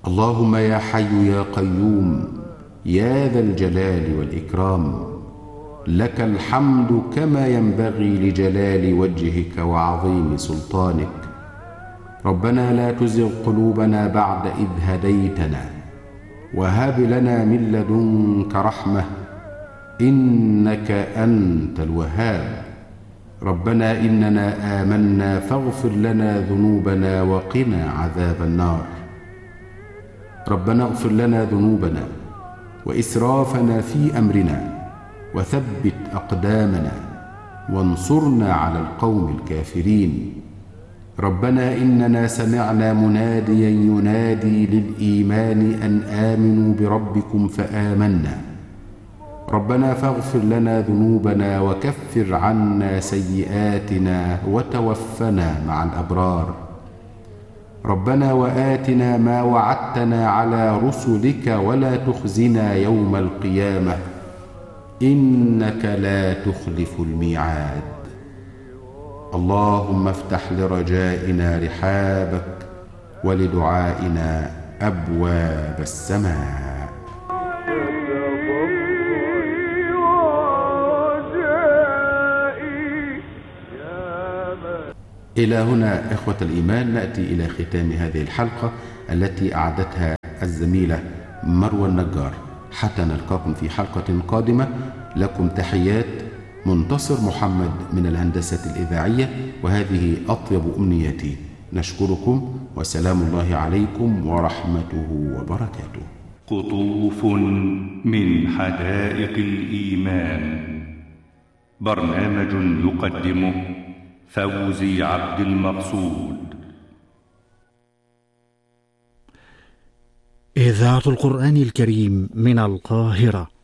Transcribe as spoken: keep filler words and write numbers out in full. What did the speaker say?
اللهم يا حي يا قيوم يا ذا الجلال والإكرام، لك الحمد كما ينبغي لجلال وجهك وعظيم سلطانك. ربنا لا تزغ قلوبنا بعد إذ هديتنا وهب لنا من لدنك رحمة إنك أنت الوهاب. ربنا إننا آمنا فاغفر لنا ذنوبنا وقنا عذاب النار. ربنا اغفر لنا ذنوبنا وإسرافنا في أمرنا وثبت أقدامنا وانصرنا على القوم الكافرين. ربنا إننا سمعنا مناديا ينادي للإيمان أن آمنوا بربكم فآمنا. ربنا فاغفر لنا ذنوبنا وكفر عنا سيئاتنا وتوفنا مع الأبرار. ربنا وآتنا ما وعدتنا على رسلك ولا تخزنا يوم القيامة إنك لا تخلف الميعاد. اللهم افتح لرجائنا رحابك ولدعائنا أبواب السماء. إلى هنا إخوة الإيمان نأتي إلى ختام هذه الحلقة التي أعدتها الزميلة مروى النجار. حتى نلقاكم في حلقة قادمة، لكم تحيات منتصر محمد من الهندسة الإذاعية، وهذه أطيب أمنياتي. نشكركم وسلام الله عليكم ورحمته وبركاته. قطوف من حدائق الإيمان، برنامج يقدمه فوزي عبد المقصود. إذاعة القرآن الكريم من القاهرة.